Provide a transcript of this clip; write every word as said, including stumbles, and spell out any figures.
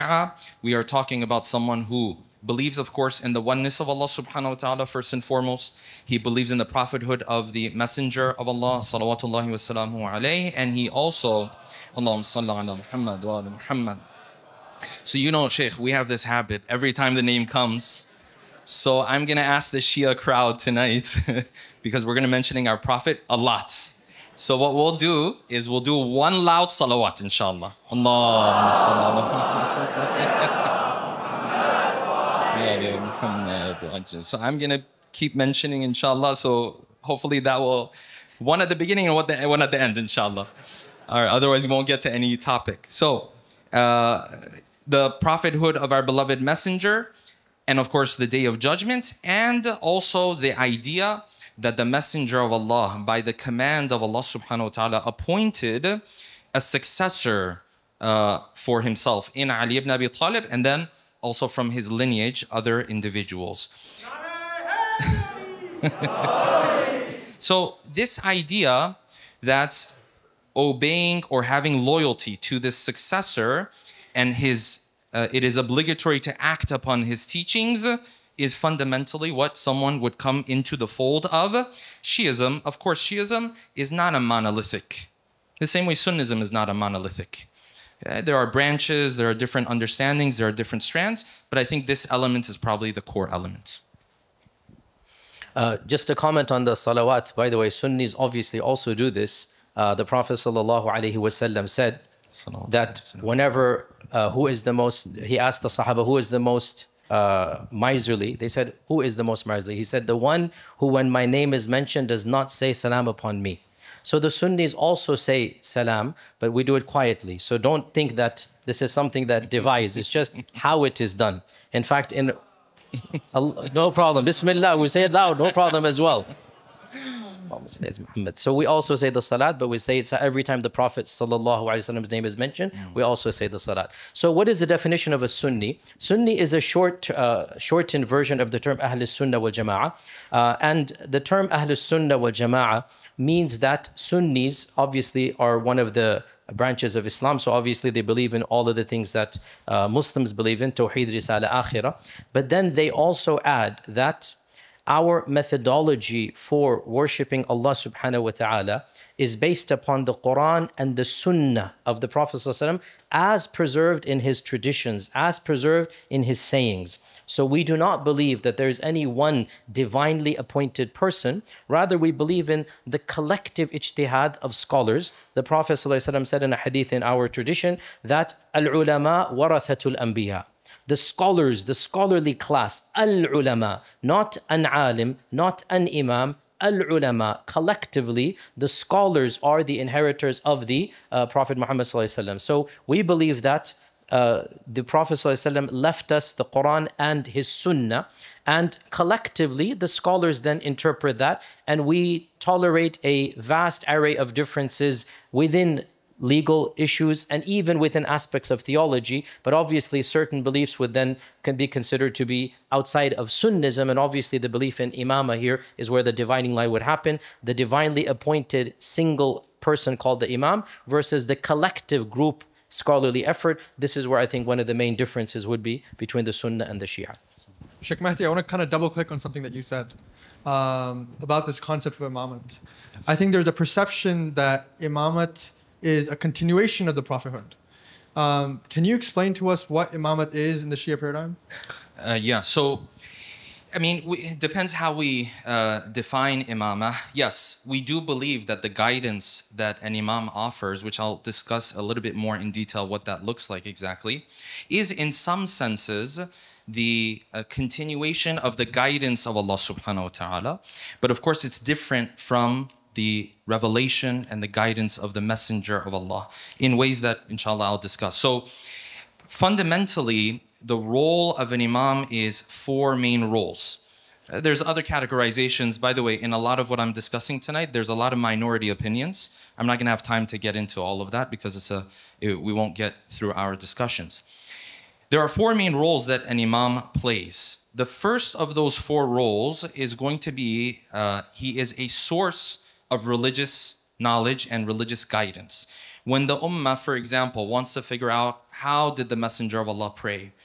We are talking about someone who believes, of course, in the oneness of Allah subhanahu wa ta'ala first and foremost. He believes in the prophethood of the messenger of Allah, salawatullahi wa salamu alayhi, and he also, Allahumma salli ala Muhammad wa ala Muhammad. So you know, Shaykh, we have this habit every time the name comes. So I'm going to ask the Shia crowd tonight, because we're going to be mentioning our Prophet a lot. So what we'll do is we'll do one loud salawat, inshallah. Allahumma salli. So I'm going to keep mentioning, inshallah. So hopefully that will, one at the beginning and one at the end, inshallah. All right, otherwise we won't get to any topic. So uh, the prophethood of our beloved messenger, and of course the day of judgment, and also the idea that the messenger of Allah, by the command of Allah subhanahu wa ta'ala, appointed a successor uh, for himself in Ali ibn Abi Talib, and then also from his lineage, other individuals. So this idea that obeying or having loyalty to this successor and his, uh, it is obligatory to act upon his teachings, is fundamentally what someone would come into the fold of Shiism. Of course, Shiism is not a monolithic. The same way Sunnism is not a monolithic. Uh, there are branches, there are different understandings, there are different strands, but I think this element is probably the core element. Uh, just to comment on the salawat, by the way, Sunnis obviously also do this. Uh, the Prophet ﷺ said that whenever, uh, who is the most, he asked the Sahaba, who is the most uh, miserly? They said, who is the most miserly? He said, the one who when my name is mentioned does not say salam upon me. So the Sunnis also say salam, but we do it quietly. So don't think that this is something that divides. It's just how it is done. In fact, in no problem. Bismillah, we say it loud, no problem as well. So we also say the salat, but we say it every time the Prophet sallallahu alaihi wasallam's name is mentioned, we also say the salat. So what is the definition of a Sunni? Sunni is a short, uh, shortened version of the term Ahl Sunnah wal Jama'ah. Uh, and the term Ahl Sunnah wal Jama'ah means that Sunnis obviously are one of the branches of Islam. So obviously they believe in all of the things that uh, Muslims believe in, Tawheed, Risala, Akhirah. But then they also add that our methodology for worshipping Allah subhanahu wa ta'ala is based upon the Quran and the Sunnah of the Prophet ﷺ as preserved in his traditions, as preserved in his sayings. So we do not believe that there is any one divinely appointed person. Rather, we believe in the collective ijtihad of scholars. The Prophet ﷺ said in a hadith in our tradition that al-ulama warathatul anbiya. The scholars, the scholarly class, al-ulama, not an alim, not an imam, al-ulama, collectively, the scholars are the inheritors of the uh, Prophet Muhammad sallallahu alaihi wasallam. So we believe that uh, the Prophet sallallahu alaihi wasallam left us the Quran and his Sunnah, and collectively the scholars then interpret that, and we tolerate a vast array of differences within legal issues and even within aspects of theology, but obviously certain beliefs would then can be considered to be outside of Sunnism, and obviously the belief in imamah here is where the dividing line would happen, the divinely appointed single person called the imam versus the collective group scholarly effort. This is where I think one of the main differences would be between the Sunnah and the Shia. Sheikh Mahdi, I want to kind of double click on something that you said um, about this concept of imamate. Yes. I think there's a perception that imamate is a continuation of the prophethood. Um, can you explain to us what imamate is in the Shia paradigm? Uh, yeah, so, I mean, we, it depends how we uh, define imamah. Yes, we do believe that the guidance that an imam offers, which I'll discuss a little bit more in detail what that looks like exactly, is in some senses the uh, continuation of the guidance of Allah subhanahu wa ta'ala. But of course, it's different from the revelation and the guidance of the messenger of Allah in ways that inshallah I'll discuss. So fundamentally, the role of an imam is four main roles. Uh, there's other categorizations. By the way, in a lot of what I'm discussing tonight, there's a lot of minority opinions. I'm not going to have time to get into all of that because it's a, it, we won't get through our discussions. There are four main roles that an imam plays. The first of those four roles is going to be, uh, he is a source of religious knowledge and religious guidance. When the ummah, for example, wants to figure out how did the Messenger of Allah pray,